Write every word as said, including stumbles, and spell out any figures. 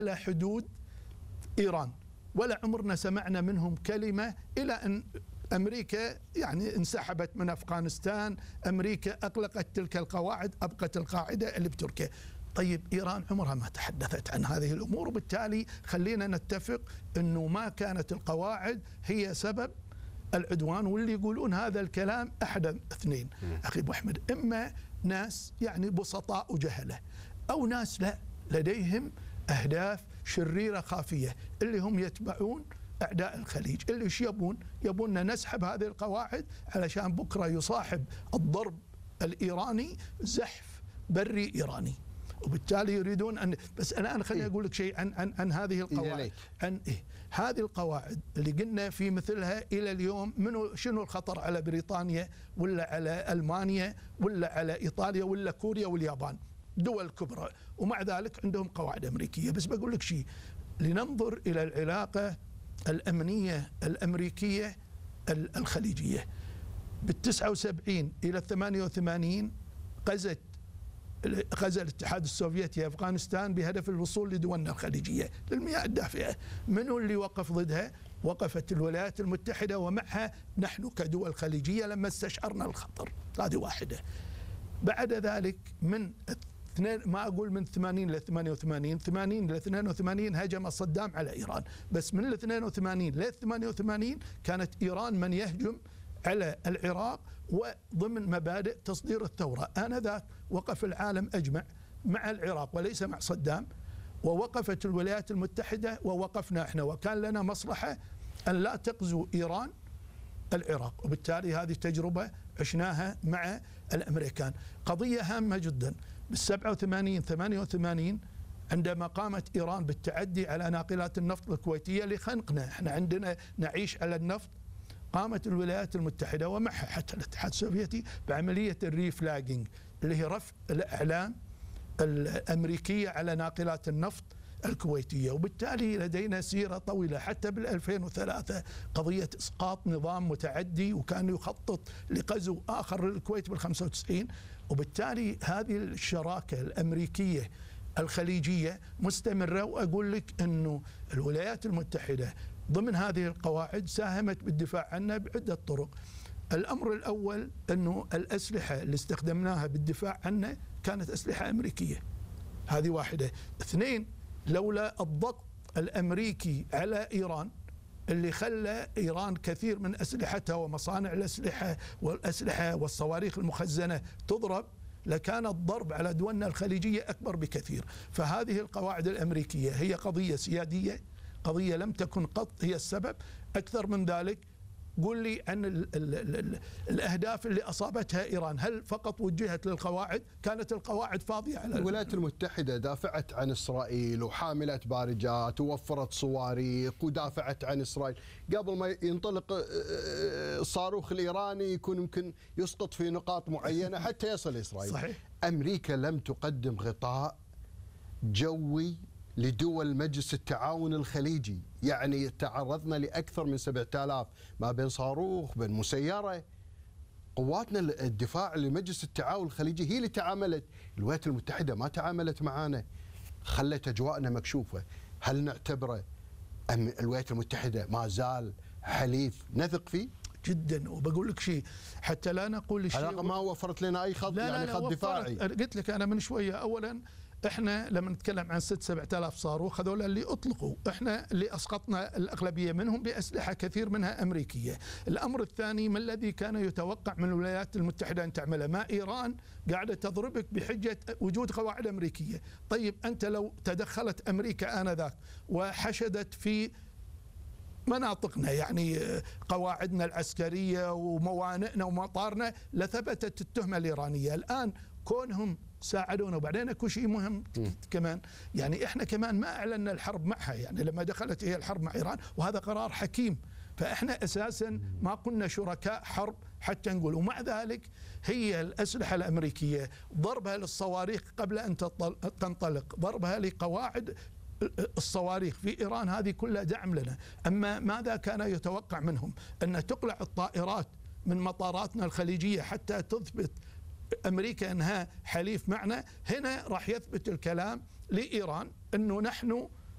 على حدود إيران، ولا عمرنا سمعنا منهم كلمة إلى أن أمريكا يعني انسحبت من أفغانستان، أمريكا أغلقت تلك القواعد، أبقت القاعدة اللي بتركيا. طيب إيران عمرها ما تحدثت عن هذه الأمور، وبالتالي خلينا نتفق أنه ما كانت القواعد هي سبب العدوان. واللي يقولون هذا الكلام أحد اثنين أخي أبو أحمد، إما ناس يعني بسطاء وجهلة، أو ناس لا لديهم أهداف شريرة خافية اللي هم يتبعون أعداء الخليج، اللي ايش يبون؟ يبون نسحب هذه القواعد علشان بكرة يصاحب الضرب الإيراني زحف بري إيراني، وبالتالي يريدون أن بس الآن خليني أقول لك شيء عن عن عن هذه القواعد. عن إيه؟ هذه القواعد اللي قلنا في مثلها إلى اليوم، منو شنو الخطر على بريطانيا ولا على ألمانيا ولا على إيطاليا ولا كوريا واليابان، دول كبرى، ومع ذلك عندهم قواعد أمريكية. بس بقول لك شيء، لننظر إلى العلاقة الأمنية الأمريكية الخليجية. بالتسعة وسبعين إلى الثمانية وثمانين غزت غزا الاتحاد السوفيتي أفغانستان بهدف الوصول لدولنا الخليجية للمياه الدافئة. منو اللي وقف ضدها؟ وقفت الولايات المتحدة، ومعها نحن كدول خليجية لما استشعرنا الخطر. هذه واحدة. بعد ذلك من اثنين، ما أقول من ثمانين إلى ثمانية وثمانين، ثمانين إلى اثنين وثمانين هجم صدام على إيران، بس من اثنين وثمانين إلى ثمانية وثمانين كانت إيران من يهجم على العراق وضمن مبادئ تصدير الثورة. آنذاك وقف العالم أجمع مع العراق وليس مع صدام، ووقفت الولايات المتحدة ووقفنا احنا، وكان لنا مصلحة أن لا تغزو إيران العراق، وبالتالي هذه تجربة عشناها مع الأمريكان. قضية هامة جدا بالسبعة وثمانين ثمانية وثمانين عندما قامت إيران بالتعدي على ناقلات النفط الكويتية لخنقنا، احنا عندنا نعيش على النفط، قامت الولايات المتحدة ومعها حتى الاتحاد السوفيتي بعملية الريفلاجينج اللي هي رفع الأعلام الأمريكية على ناقلات النفط الكويتية. وبالتالي لدينا سيرة طويلة حتى بالألفين وثلاثة قضية إسقاط نظام متعدي، وكان يخطط لغزو آخر للكويت بالخمسة وتسعين. وبالتالي هذه الشراكة الأمريكية الخليجية مستمرة. وأقول لك أنه الولايات المتحدة ضمن هذه القواعد ساهمت بالدفاع عنها بعدة طرق. الأمر الأول أنه الأسلحة اللي استخدمناها بالدفاع عنها كانت أسلحة أمريكية، هذه واحدة. اثنين، لولا الضغط الأمريكي على إيران اللي خلى إيران كثير من أسلحتها ومصانع الأسلحة والأسلحة والصواريخ المخزنة تضرب، لكان الضرب على دولنا الخليجية أكبر بكثير. فهذه القواعد الأمريكية هي قضية سيادية، قضية لم تكن قط هي السبب. أكثر من ذلك، قل لي عن ال ال ال الأهداف اللي أصابتها إيران، هل فقط وجهت للقواعد؟ كانت القواعد فاضية على الولايات المتحدة دافعت عن إسرائيل وحاملت بارجات ووفرت صواريخ ودافعت عن إسرائيل قبل ما ينطلق الصاروخ الإيراني يكون يمكن يسقط في نقاط معينة حتى يصل إسرائيل. صحيح. أمريكا لم تقدم غطاء جوي لدول مجلس التعاون الخليجي، يعني تعرضنا لأكثر من سبعة آلاف ما بين صاروخ بين مسيرة. قواتنا الدفاع لمجلس التعاون الخليجي هي اللي تعاملت، الولايات المتحدة ما تعاملت معانا، خلت أجواءنا مكشوفة. هل نعتبره أم الولايات المتحدة ما زال حليف نثق فيه؟ جدا. وبقول لك شيء حتى لا نقول الشيء علاقة ما وفرت لنا أي خط، لا يعني لا خط دفاعي. قلت لك أنا من شوية، أولا احنا لما نتكلم عن ست سبعة آلاف صاروخ هذول اللي اطلقوا، احنا اللي اسقطنا الاغلبيه منهم باسلحه كثير منها امريكيه. الامر الثاني، ما الذي كان يتوقع من الولايات المتحده ان تعمله؟ ما ايران قاعده تضربك بحجه وجود قواعد امريكيه. طيب انت لو تدخلت امريكا انذاك وحشدت في مناطقنا، يعني قواعدنا العسكريه وموانئنا ومطارنا، لثبتت التهمه الايرانيه. الان كونهم ساعدونا. وبعدين اكو شيء مهم كمان، يعني احنا كمان ما اعلنا الحرب معها، يعني لما دخلت هي الحرب مع ايران، وهذا قرار حكيم، فاحنا اساسا ما كنا شركاء حرب حتى نقول. ومع ذلك هي الاسلحه الامريكيه، ضربها للصواريخ قبل ان تنطلق، ضربها لقواعد الصواريخ في ايران، هذه كلها دعم لنا. اما ماذا كان يتوقع منهم؟ ان تقلع الطائرات من مطاراتنا الخليجيه حتى تثبت أمريكا أنها حليف معنا. هنا راح يثبت الكلام لإيران أنه نحن